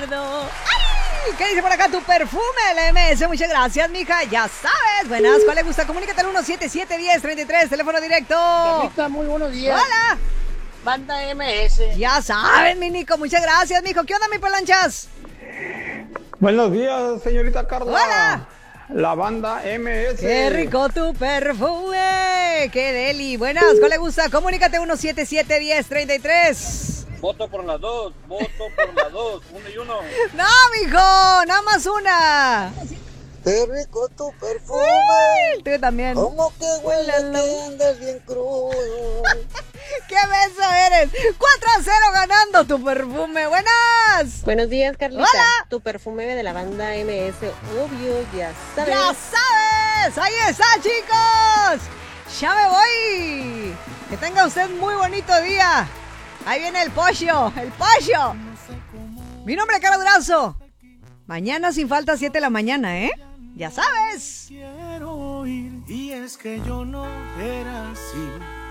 Ricardo. ¡Ay! ¿Qué dice por acá tu perfume, LMS? Muchas gracias, mija. Ya sabes. Buenas, ¿cuál le gusta? Comunícate al 177-1033, teléfono directo. Carlita, muy buenos días. Hola. Banda MS. Ya saben, mi Nico. Muchas gracias, mijo. ¿Qué onda, mi Polanchas? Buenos días, señorita Carla. Hola. La banda MS. ¡Qué rico tu perfume! ¡Qué deli! Buenas, ¿cuál le gusta? Comunícate 177-1033. Voto por las dos, uno y uno. No, mijo, nada más una. Qué rico tu perfume. Uy, tú también. Como que huele que andas bien crudo. ¡Qué beso eres! 4-0 ganando tu perfume. Buenas. Buenos días, Carlita. Hola. Tu perfume de la banda MS, obvio, ya sabes. ¡Ya sabes! ¡Ahí está, chicos! ¡Ya me voy! Que tenga usted muy bonito día. Ahí viene el pollo, el pollo. Mi nombre es Carlos Durazo. Mañana sin falta 7 de la mañana, ¿eh? Ya sabes. Quiero ir y es que yo no era así.